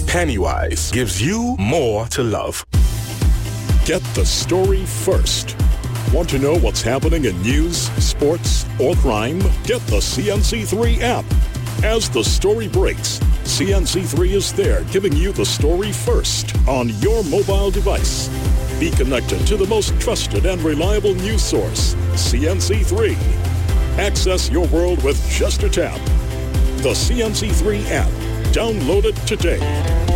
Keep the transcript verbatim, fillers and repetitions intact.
Pennywise gives you more to love. Get the story first. Want to know what's happening in news, sports, or crime? Get the C N C three app. As the story breaks, C N C three is there giving you the story first on your mobile device. Be connected to the most trusted and reliable news source, C N C three. Access your world with just a tap. The C N C three app. Download it today.